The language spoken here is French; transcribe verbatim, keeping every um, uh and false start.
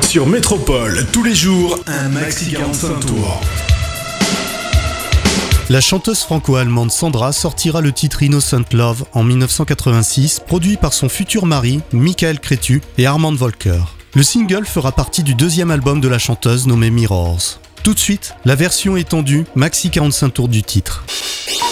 Sur Métropole, tous les jours, un maxi quarante-cinq tours. La chanteuse franco-allemande Sandra sortira le titre Innocent Love en dix-neuf cent quatre-vingt-six, produit par son futur mari, Michael Cretu et Armand Volker. Le single fera partie du deuxième album de la chanteuse nommé Mirrors. Tout de suite, la version étendue, maxi quarante-cinq tours du titre.